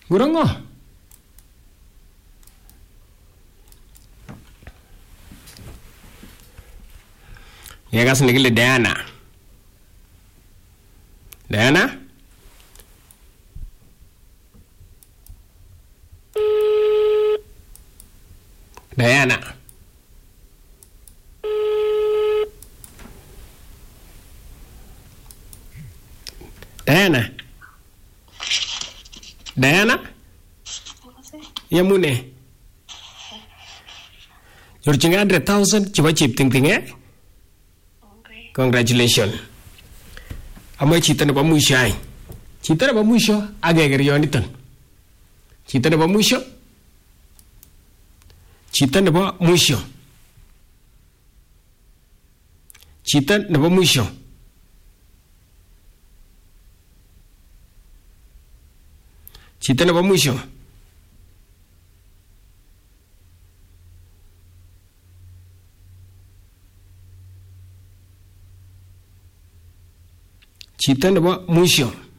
Ngurongo. Yagas nikile Diana. Diana? Diana. Diana. Diana? Yamune. You're 100,000 chiba chip ting ting eh? Congratulations. Amo chita na ba mwisho ay? Chita na ba mwisho? Agagari yon iton. Chita na ba mwisho? Chita na ba mwisho? Chita na ba mwisho? Chita na ba mwisho? Chita na ba mwisho?